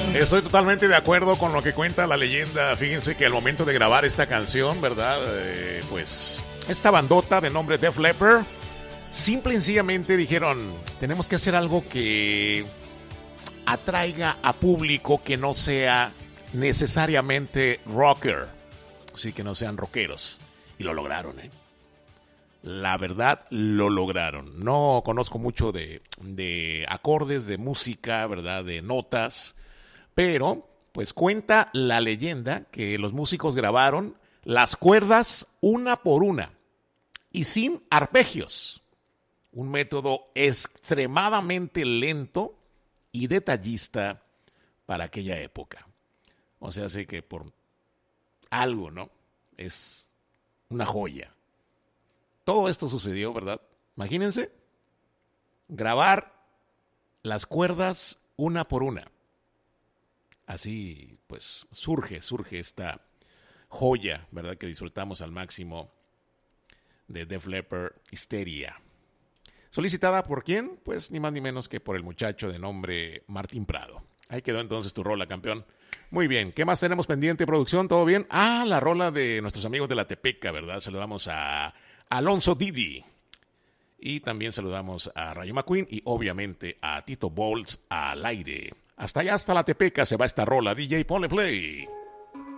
Estoy totalmente de acuerdo con lo que cuenta la leyenda. Fíjense que al momento de grabar esta canción, ¿verdad? Pues esta bandota de nombre Def Leppard, simple y sencillamente dijeron, tenemos que hacer algo que atraiga a público que no sea necesariamente rocker, sí, que no sean rockeros. Y lo lograron, ¿eh? La verdad, lo lograron. No conozco mucho de acordes, de música, ¿verdad? De notas. Pero, pues cuenta la leyenda que los músicos grabaron las cuerdas una por una y sin arpegios. Un método extremadamente lento y detallista para aquella época. O sea, sé que por algo, ¿no? Es una joya. Todo esto sucedió, ¿verdad? Imagínense grabar las cuerdas una por una. Así, pues, surge esta joya, ¿verdad? Que disfrutamos al máximo de Def Leppard, Hysteria. ¿Solicitada por quién? Pues ni más ni menos que por el muchacho de nombre Martín Prado. Ahí quedó entonces tu rola, campeón. Muy bien, ¿qué más tenemos pendiente, producción? ¿Todo bien? Ah, la rola de nuestros amigos de la Tepeca, ¿verdad? Saludamos a Alonso Didi. Y también saludamos a Rayo McQueen y obviamente a Tito Bolts al aire. Hasta allá, hasta la Tepeca se va esta rola. DJ, ponle play.